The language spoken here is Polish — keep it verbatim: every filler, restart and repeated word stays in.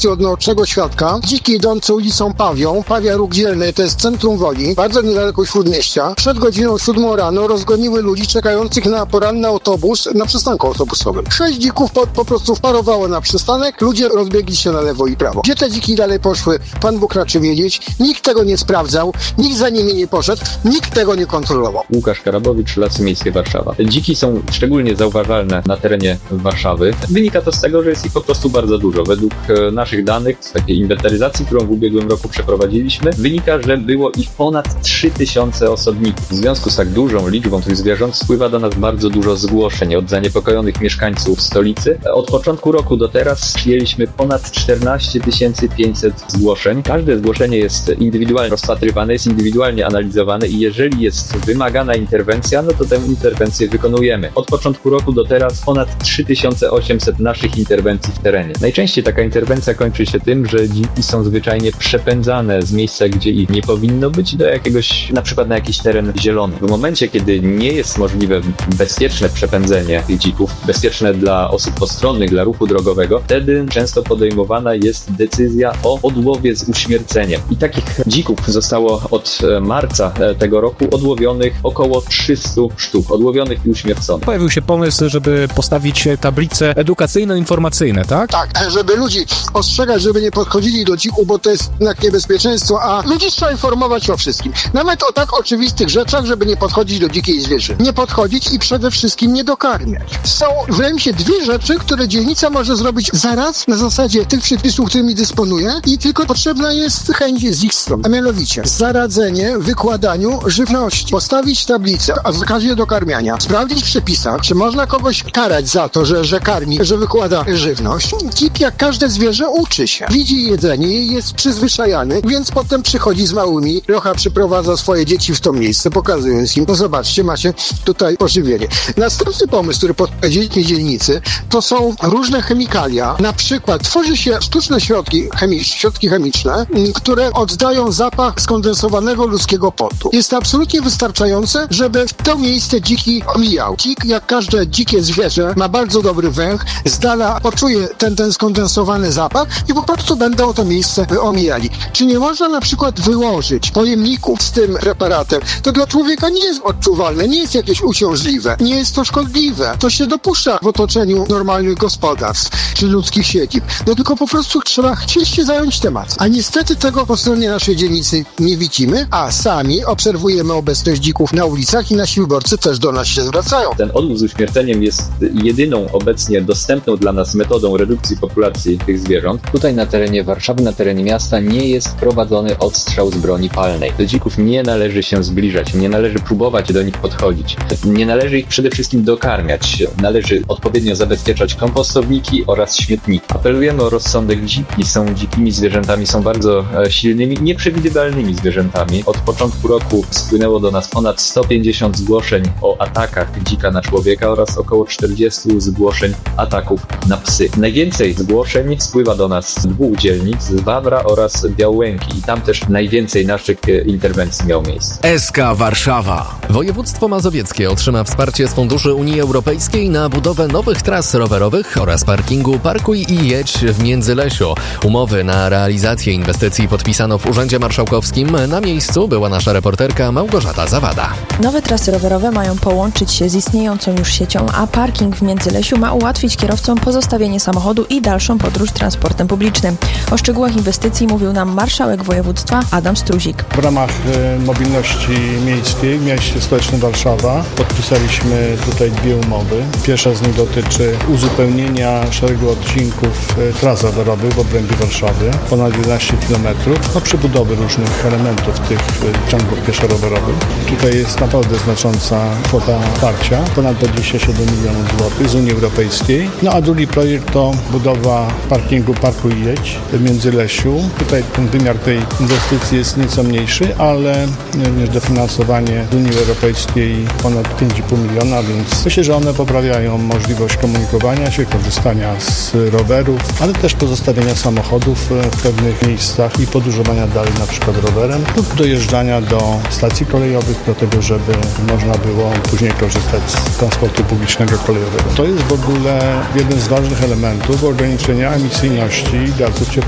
relację od naocznego świadka. Dziki idące ulicą Pawią, Pawia Róg Dzielny, to jest centrum Woli, bardzo niedaleko Śródmieścia. Przed godziną siódmą rano rozgoniły ludzi czekających na poranny autobus na przystanku autobusowym. Sześć dzików po, po prostu wparowało na przystanek, ludzie rozbiegli się na lewo i prawo. Gdzie te dziki dalej poszły, Pan Bóg raczy wiedzieć. Nikt tego nie sprawdzał, nikt za nimi nie poszedł, nikt tego nie kontrolował. Łukasz Karabowicz, Lasy Miejskie Warszawa. Dziki są szczególnie zauważalne na terenie Warszawy. Wynika to z tego, że jest ich po prostu bardzo dużo. Według naszych danych z takiej inwentaryzacji, którą w ubiegłym roku przeprowadziliśmy, wynika, że było ich ponad trzy tysiące osobników. W związku z tak dużą liczbą tych zwierząt spływa do nas bardzo dużo zgłoszeń od zaniepokojonych mieszkańców stolicy. Od początku roku do teraz przyjęliśmy ponad czternaście tysięcy pięćset zgłoszeń. Każde zgłoszenie jest indywidualnie rozpatrywane, jest indywidualnie analizowane i jeżeli jest wymagana interwencja, no to tę interwencję wykonujemy. Od początku roku do teraz ponad trzy tysiące osiemset naszych interwencji w terenie. Najczęściej taka interwencja kończy się tym, że dziki są zwyczajnie przepędzane z miejsca, gdzie ich nie powinno być, do jakiegoś, na przykład na jakiś teren zielony. W momencie, kiedy nie jest możliwe bezpieczne przepędzenie tych dzików, bezpieczne dla osób postronnych, dla ruchu drogowego, wtedy często podejmowana jest decyzja o odłowie z uśmierceniem. I takich dzików zostało od marca tego roku odłowionych około trzysta sztuk, odłowionych i uśmierconych. Pojawił się pomysł, żeby postawić tablice edukacyjno-informacyjne, tak? Tak, żeby ludzi ostrzegać, żeby nie podchodzili do dzików, bo to jest jednak niebezpieczeństwo, a ludzi trzeba informować o wszystkim. Nawet o tak oczywistych rzeczach, żeby nie podchodzić do dzikiej zwierzy. Nie podchodzić i przede wszystkim nie dokarmiać. Są, wydaje mi się, dwie rzeczy, które dzielnica może zrobić zaraz na zasadzie tych przepisów, którymi dysponuje i tylko potrzebna jest chęć z ich strony. A mianowicie zaradzenie wykładaniu żywności. Postawić tablicę o zakazie dokarmiania. Sprawdzić w przepisach, czy można kogoś karać za to, że, że karmi, że wykłada żywność. Dzik, jak każde zwierzę, uczy się. Widzi jedzenie i jest przyzwyczajany, więc potem przychodzi z małymi. Rocha przyprowadza swoje dzieci w to miejsce, pokazując im, no zobaczcie, macie tutaj pożywienie. Następny pomysł, który podpowiedzieliśmy dzielnicy, to są różne chemikalia. Na przykład tworzy się sztuczne środki, chemi- środki chemiczne, które oddają zapach skondensowanego ludzkiego potu. Jest to absolutnie wystarczające, żeby w to miejsce dziki omijał. Dzik, jak każde dzikie zwierzę, ma bardzo dobry węch, z dala poczuje ten, ten skondensowany zapach i po prostu będą to miejsce omijali. Czy nie można na przykład wyłożyć pojemników z tym preparatem? To dla człowieka nie jest odczuwalne, nie jest jakieś uciążliwe, nie jest to szkodliwe. To się dopuszcza w otoczeniu normalnych gospodarstw czy ludzkich siedzib. No tylko po prostu trzeba chcieć się zająć tematem. A niestety tego po stronie naszej dzielnicy nie widzimy, a sami obserwujemy obecność dzików na ulicach i nasi wyborcy też do nas się zwracają. Ten odłóż z uśmierceniem jest jedyną obecnie dostępną dla nas metodą redukcji populacji tych zwierząt. Tutaj na terenie Warszawy, na terenie miasta nie jest prowadzony odstrzał z broni palnej. Do dzików nie należy się zbliżać, nie należy próbować do nich podchodzić. Nie należy ich przede wszystkim dokarmiać. Należy odpowiednio zabezpieczać kompostowniki oraz śmietniki. Apelujemy o rozsądek. Dziki są dzikimi zwierzętami, są bardzo silnymi, nieprzewidywalnymi zwierzętami. Od początku roku spłynęło do nas ponad sto pięćdziesiąt zgłoszeń o atakach dzika na człowieka oraz około czterdzieści zgłoszeń ataków na psy. Najwięcej zgłoszeń spływa do nas z dwóch dzielnic, z Wawra oraz Białęki i tam też najwięcej naszych interwencji miało miejsce. S K Warszawa. Województwo Mazowieckie otrzyma wsparcie z funduszy Unii Europejskiej na budowę nowych tras rowerowych oraz parkingu Parkuj i Jedź w Międzylesiu. Umowy na realizację inwestycji podpisano w Urzędzie Marszałkowskim. Na miejscu była nasza reporterka Małgorzata Zawada. Nowe trasy rowerowe mają połączyć się z istniejącą już siecią, a parking w Międzylesiu ma ułatwić kierowcom pozostawienie samochodu i dalszą podróż transportem publicznym. O szczegółach inwestycji mówił nam marszałek województwa Adam Struzik. W ramach e, mobilności miejskiej w mieście stołecznym Warszawa podpisaliśmy tutaj dwie umowy. Pierwsza z nich dotyczy uzupełnienia szeregu odcinków e, tras rowerowych w obrębie Warszawy, ponad jedenaście kilometrów, no przebudowy różnych elementów tych e, ciągów pieszo-rowerowych. Tutaj jest naprawdę znacząca kwota wsparcia, ponad dwadzieścia siedem milionów złotych z Unii Europejskiej. No a drugi projekt to budowa parkingu Parkuj i Jedź w Międzylesiu. Tutaj ten wymiar tej inwestycji jest nieco mniejszy, ale również dofinansowanie z Unii Europejskiej ponad pięć i pół miliona, więc myślę, że one poprawiają możliwość komunikowania się, korzystania z rowerów, ale też pozostawienia samochodów w pewnych miejscach i podróżowania dalej na przykład rowerem lub dojeżdżania do stacji kolejowych do tego, żeby można było później korzystać z transportu publicznego kolejowego. To jest w ogóle jeden z ważnych elementów ograniczenia emisyjności gazów cieplarnianych.